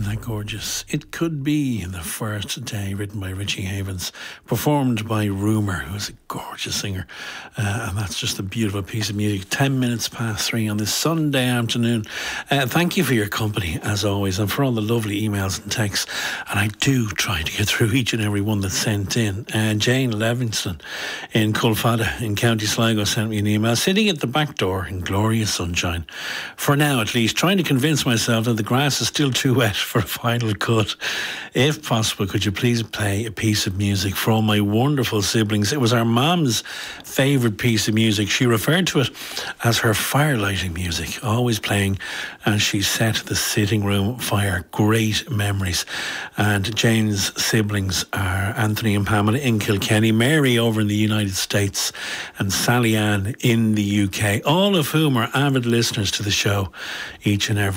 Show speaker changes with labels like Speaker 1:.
Speaker 1: that gorgeous? It Could Be the First Day, written by Richie Havens, performed by Rumour, who's a gorgeous singer. And that's just a beautiful piece of music. 10 minutes past 3 on this Sunday afternoon. Thank you for your company, as always, and for all the lovely emails and texts. And I do try to get through each and every one that's sent in. Jane Levingston in Colfada in County Sligo sent me an email, sitting at the back door in glorious sunshine. For now, at least, trying to convince myself that the grass is still too wet for a final cut. If possible, could you please play a piece of music for all my wonderful siblings? It was our mum's favourite piece of music. She referred to it as her firelighting music, always playing as she set the sitting room fire. Great memories. And Jane's siblings are Anthony and Pamela in Kilkenny, Mary over in the United States, and Sally Ann in the UK, all of whom are avid listeners to the show each and every